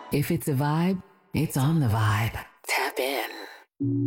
If it's a vibe, it's on the vibe. Tap in.